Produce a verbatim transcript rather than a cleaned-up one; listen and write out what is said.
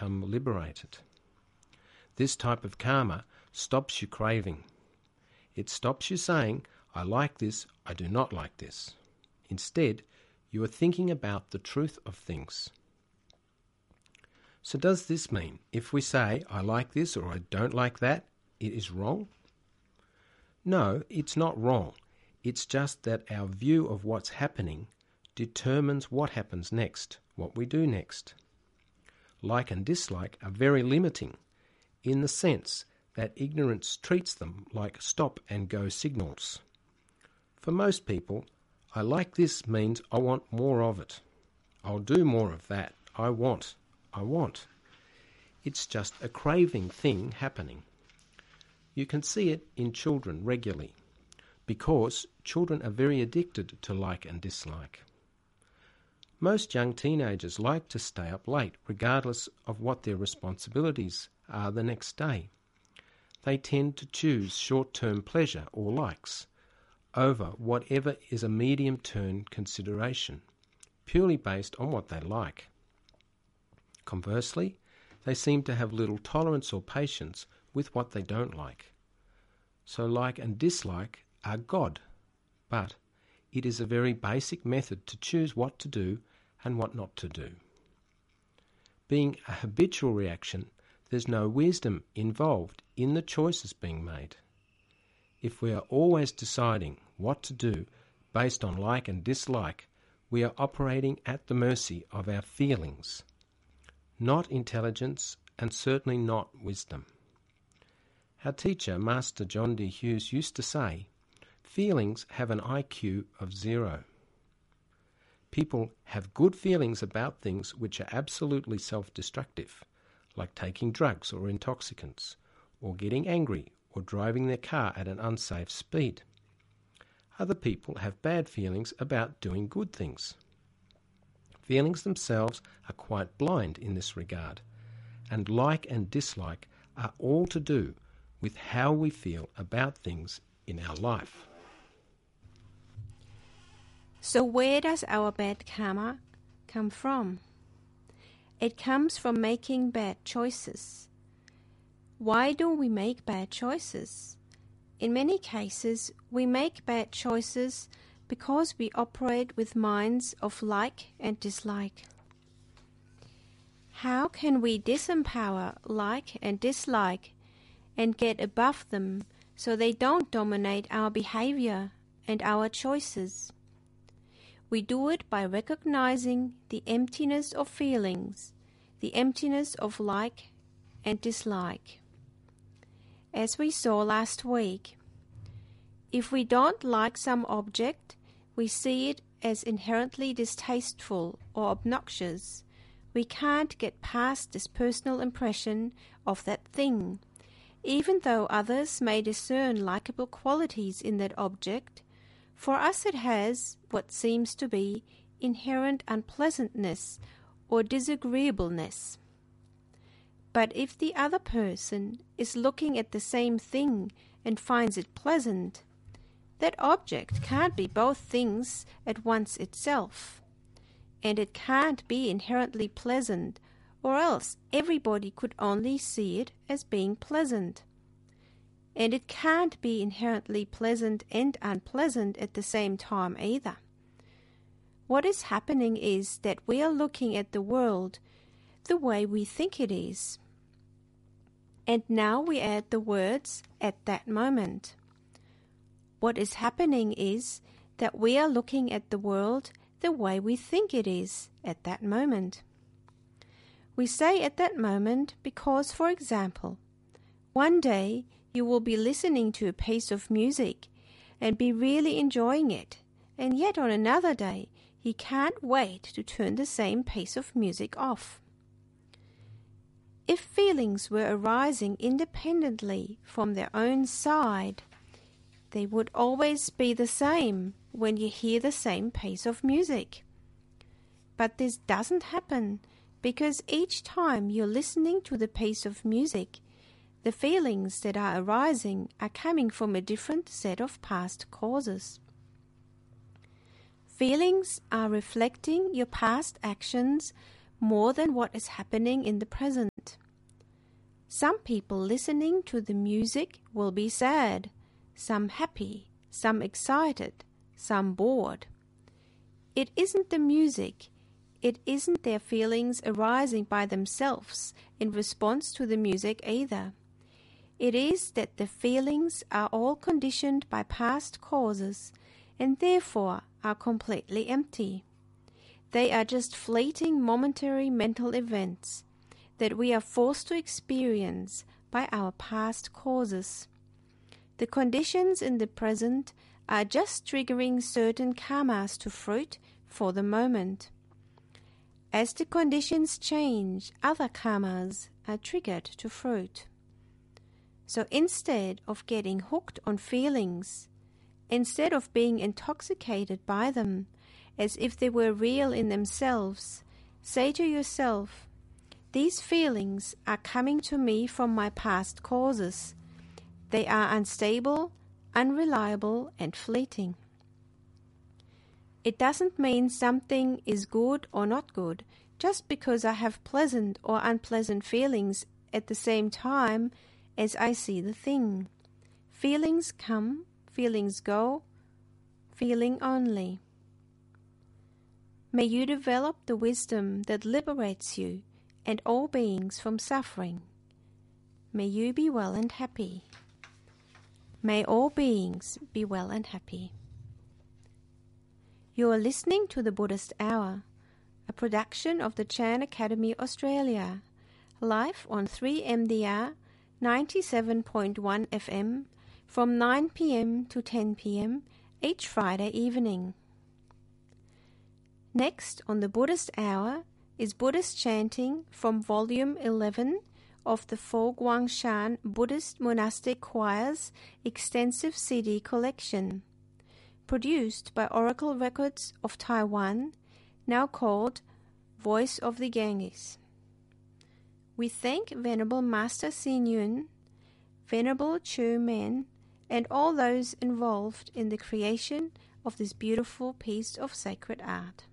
become liberated. This type of karma stops you craving. It stops you saying, I like this, I do not like this. Instead, you are thinking about the truth of things. So does this mean if we say, I like this or I don't like that, it is wrong? No, it's not wrong. It's just that our view of what's happening determines what happens next, what we do next. Like and dislike are very limiting in the sense that ignorance treats them like stop-and-go signals. For most people, I like this means I want more of it. I'll do more of that. I want. I want. It's just a craving thing happening. You can see it in children regularly because children are very addicted to like and dislike. Most young teenagers like to stay up late regardless of what their responsibilities are the next day. They tend to choose short-term pleasure or likes over whatever is a medium-term consideration, purely based on what they like. Conversely, they seem to have little tolerance or patience with what they don't like. So like and dislike are God, but it is a very basic method to choose what to do and what not to do. Being a habitual reaction, there's no wisdom involved in the choices being made. If we are always deciding what to do based on like and dislike, we are operating at the mercy of our feelings, not intelligence and certainly not wisdom. Our teacher, Master John D. Hughes, used to say, feelings have an I Q of zero. People have good feelings about things which are absolutely self-destructive, like taking drugs or intoxicants, or getting angry, or driving their car at an unsafe speed. Other people have bad feelings about doing good things. Feelings themselves are quite blind in this regard, and like and dislike are all to do with how we feel about things in our life. So where does our bad karma come from? It comes from making bad choices. Why do we make bad choices? In many cases, we make bad choices because we operate with minds of like and dislike. How can we disempower like and dislike and get above them so they don't dominate our behavior and our choices? We do it by recognizing the emptiness of feelings, the emptiness of like and dislike. As we saw last week, if we don't like some object, we see it as inherently distasteful or obnoxious. We can't get past this personal impression of that thing. Even though others may discern likable qualities in that object, for us it has what seems to be inherent unpleasantness or disagreeableness. But if the other person is looking at the same thing and finds it pleasant, that object can't be both things at once itself, and it can't be inherently pleasant, or else everybody could only see it as being pleasant. And it can't be inherently pleasant and unpleasant at the same time either. What is happening is that we are looking at the world the way we think it is. And now we add the words at that moment. What is happening is that we are looking at the world the way we think it is at that moment. We say at that moment because, for example, one day you will be listening to a piece of music and be really enjoying it, and yet on another day you can't wait to turn the same piece of music off. If feelings were arising independently from their own side, they would always be the same when you hear the same piece of music. But this doesn't happen because each time you're listening to the piece of music, the feelings that are arising are coming from a different set of past causes. Feelings are reflecting your past actions more than what is happening in the present. Some people listening to the music will be sad, some happy, some excited, some bored. It isn't the music, it isn't their feelings arising by themselves in response to the music either. It is that the feelings are all conditioned by past causes and therefore are completely empty. They are just fleeting momentary mental events that we are forced to experience by our past causes. The conditions in the present are just triggering certain karmas to fruit for the moment. As the conditions change, other karmas are triggered to fruit. So instead of getting hooked on feelings, instead of being intoxicated by them as if they were real in themselves, say to yourself, these feelings are coming to me from my past causes. They are unstable, unreliable, and fleeting. It doesn't mean something is good or not good just because I have pleasant or unpleasant feelings at the same time as I see the thing. Feelings come, feelings go, feeling only. May you develop the wisdom that liberates you and all beings from suffering. May you be well and happy. May all beings be well and happy. You are listening to the Buddhist Hour, a production of the Chan Academy Australia, live on three M D R ninety-seven point one F M from nine p m to ten p m each Friday evening. Next on the Buddhist Hour is Buddhist chanting from Volume eleven of the Fo Guangshan Buddhist Monastic Choir's extensive C D collection, produced by Oracle Records of Taiwan, now called Voice of the Ganges. We thank Venerable Master Hsien Yun, Venerable Chu Men, and all those involved in the creation of this beautiful piece of sacred art.